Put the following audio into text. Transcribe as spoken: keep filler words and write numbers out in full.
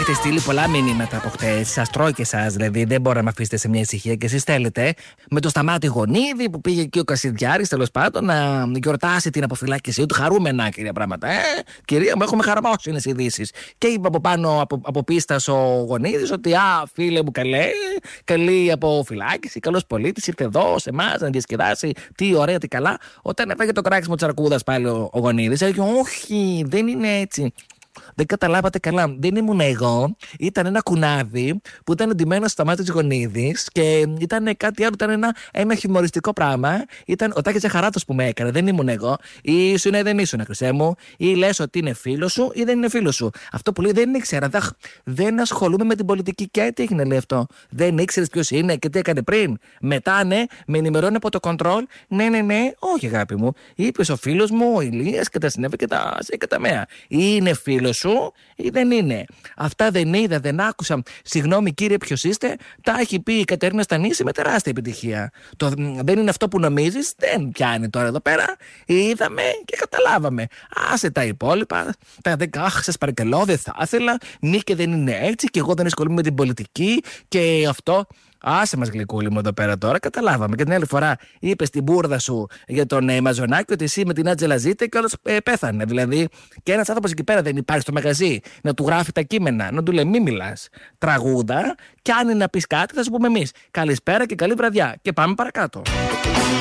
Έχετε στείλει πολλά μηνύματα από χτες. Σας τρώει και εσάς, δηλαδή. Δεν μπορώ να με αφήσετε σε μια ησυχία. Και εσείς θέλετε με το Σταμάτη Γονίδη που πήγε εκεί ο Κασιδιάρης, τέλος πάντων, να γιορτάσει την αποφυλάκησή του. Χαρούμενα, κυρία πράγματα. Ε, κυρία μου, έχουμε χαραμώσει είναι οι ειδήσεις. Και είπε από πάνω από, από πίστας ο Γονίδης ότι α, φίλε μου, καλέ, καλή αποφυλάκηση, καλός πολίτης, ήρθε εδώ σε εμάς να διασκεδάσει. Τι ωραία, τι καλά. Όταν έφαγε το κράξιμο της αρκούδας πάλι ο, ο Γονίδης, έλεγε όχι, δεν είναι έτσι. Δεν καταλάβατε καλά. Δεν ήμουν εγώ. Ήταν ένα κουνάδι που ήταν εντυμένο στα μάτια της Γονίδης και ήταν κάτι άλλο. Ήταν ένα, ένα χιουμοριστικό πράγμα. Ήταν ο Τάκης Ζαχαράτος που με έκανε. Δεν ήμουν εγώ. Ή ήσουν ή δεν ήσουν, Χρυσέ μου. Ή λες ότι είναι φίλος σου ή δεν είναι φίλος σου. Αυτό που λέει δεν ήξερα. Δεν, δεν ασχολούμαι με την πολιτική. Και τι έγινε, λέει αυτό. Δεν ήξερες ποιος είναι και τι έκανε πριν. Μετά, ναι, με ενημερώνει από το κοντρόλ. Ναι, ναι, ναι. Όχι, αγάπη μου. Είπε ο φίλος μου, ο Ηλίας και τα συνέβη και τα σε και τα μέα. Ή είναι φίλος σου ή δεν είναι. Αυτά δεν είδα, δεν άκουσα. Συγγνώμη κύριε, ποιος είστε? Τα έχει πει η Κατερίνα Στανίση με τεράστια επιτυχία. Το, δεν είναι αυτό που νομίζεις, δεν πιάνει τώρα εδώ πέρα. Είδαμε και καταλάβαμε. Άσε τα υπόλοιπα. Τα δέκα, αχ, σας παρακαλώ, δεν θα ήθελα. Νίκη δεν είναι έτσι και εγώ δεν ασχολούμαι με την πολιτική και αυτό. Άσε μας γλυκούλη μου εδώ πέρα τώρα, καταλάβαμε. Και την άλλη φορά είπε στην μπουρδα σου για τον ε, Μαζονάκη ότι εσύ με την Άτζελα ζείτε και όλος ε, πέθανε. Δηλαδή, και ένας άνθρωπος εκεί πέρα δεν υπάρχει στο μαγαζί να του γράφει τα κείμενα, να του λέει μη μιλάς. Τραγούδα, και αν είναι να πεις κάτι θα σου πούμε εμείς. Καλησπέρα και καλή βραδιά. Και πάμε παρακάτω.